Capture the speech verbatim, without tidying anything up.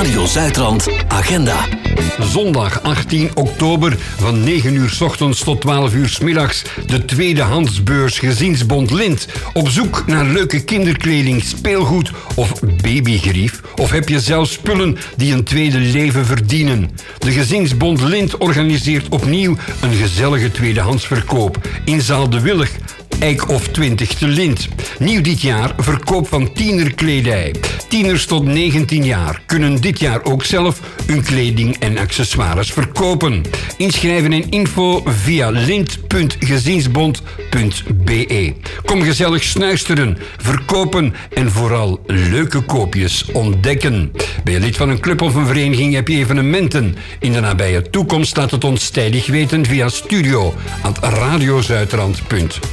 Radio Zuidrand Agenda. Zondag achttien oktober van negen uur 's ochtends tot twaalf uur 's middags de tweedehandsbeurs Gezinsbond Lint. Op zoek naar leuke kinderkleding, speelgoed of babygerief? Of heb je zelf spullen die een tweede leven verdienen? De Gezinsbond Lint organiseert opnieuw een gezellige tweedehandsverkoop in Zaal de Willig, Eik of twintig te Lint. Nieuw dit jaar verkoop van tienerkledij. Tieners tot negentien jaar kunnen dit jaar ook zelf hun kleding en accessoires verkopen. Inschrijven en info via lint punt gezinsbond punt be. Kom gezellig snuisteren, verkopen en vooral leuke koopjes ontdekken. Ben je lid van een club of een vereniging, heb je evenementen in de nabije toekomst? Laat het ons tijdig weten via studio at radiozuidrand punt